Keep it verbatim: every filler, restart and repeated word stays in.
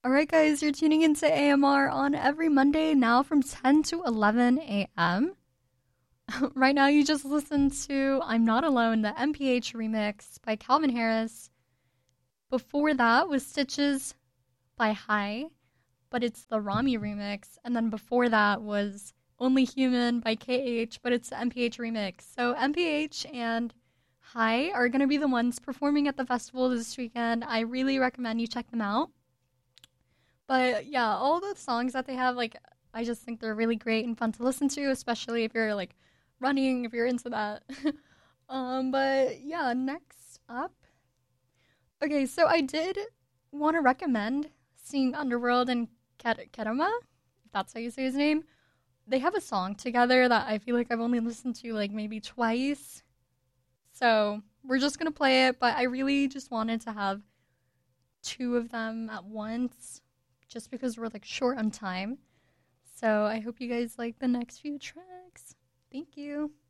Alright, guys, you're tuning into A M R on every Monday now from ten to eleven a.m. Right now, you just listened to I'm Not Alone, the M P H remix by Calvin Harris. Before that was Stitches by High, but it's the Rami remix. And then before that was Only Human by K H, but it's the M P H remix. So M P H and High are going to be the ones performing at the festival this weekend. I really recommend you check them out. But yeah, all the songs that they have, like, I just think they're really great and fun to listen to, especially if you're, like, running, if you're into that. um, but yeah, next up. Okay, so I did want to recommend seeing Underworld and Ket- Kerama, if that's how you say his name. They have a song together that I feel like I've only listened to, like, maybe twice. So we're just going to play it, but I really just wanted to have two of them at once, just because we're, like, short on time. So I hope you guys like the next few tracks. Thank you.